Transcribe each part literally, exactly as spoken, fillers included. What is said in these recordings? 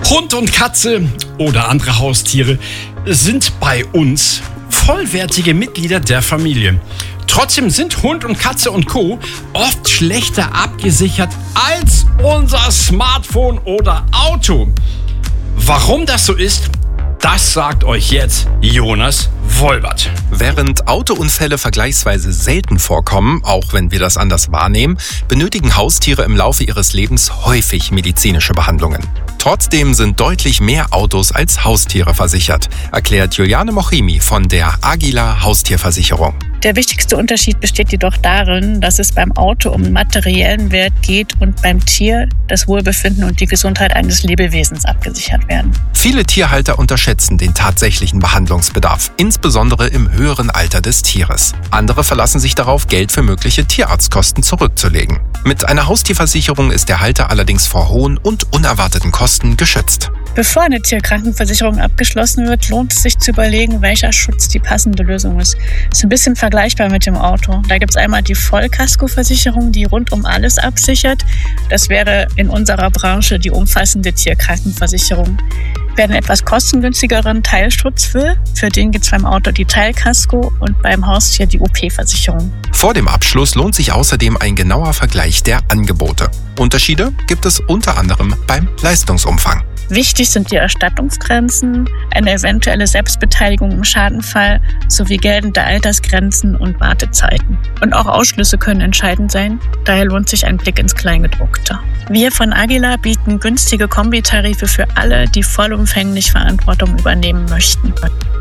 Hund und Katze oder andere Haustiere sind bei uns vollwertige Mitglieder der Familie. Trotzdem sind Hund und Katze und Co. oft schlechter abgesichert als unser Smartphone oder Auto. Warum das so ist, das sagt euch jetzt Jonas Wolbert. Während Autounfälle vergleichsweise selten vorkommen, auch wenn wir das anders wahrnehmen, benötigen Haustiere im Laufe ihres Lebens häufig medizinische Behandlungen. Trotzdem sind deutlich mehr Autos als Haustiere versichert, erklärt Juliane Mochimi von der Agila Haustierversicherung. Der wichtigste Unterschied besteht jedoch darin, dass es beim Auto um materiellen Wert geht und beim Tier das Wohlbefinden und die Gesundheit eines Lebewesens abgesichert werden. Viele Tierhalter unterschätzen den tatsächlichen Behandlungsbedarf, insbesondere im höheren Alter des Tieres. Andere verlassen sich darauf, Geld für mögliche Tierarztkosten zurückzulegen. Mit einer Haustierversicherung ist der Halter allerdings vor hohen und unerwarteten Kosten geschützt. Bevor eine Tierkrankenversicherung abgeschlossen wird, lohnt es sich zu überlegen, welcher Schutz die passende Lösung ist. Das ist ein bisschen vergleichbar mit dem Auto. Da gibt es einmal die Vollkaskoversicherung, die rund um alles absichert. Das wäre in unserer Branche die umfassende Tierkrankenversicherung. Wer einen etwas kostengünstigeren Teilschutz will, für den gibt es beim Auto die Teilkasko und beim Haustier die O P-Versicherung. Vor dem Abschluss lohnt sich außerdem ein genauer Vergleich der Angebote. Unterschiede gibt es unter anderem beim Leistungsumfang. Wichtig sind die Erstattungsgrenzen, eine eventuelle Selbstbeteiligung im Schadenfall sowie geltende Altersgrenzen und Wartezeiten. Und auch Ausschlüsse können entscheidend sein, daher lohnt sich ein Blick ins Kleingedruckte. Wir von Agila bieten günstige Kombitarife für alle, die vollumfänglich Verantwortung übernehmen möchten.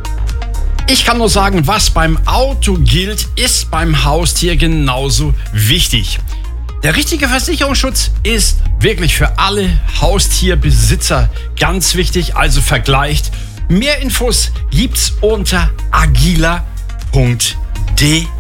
Ich kann nur sagen, was beim Auto gilt, ist beim Haustier genauso wichtig. Der richtige Versicherungsschutz ist wirklich für alle Haustierbesitzer ganz wichtig, also vergleicht. Mehr Infos gibt's unter agila punkt de.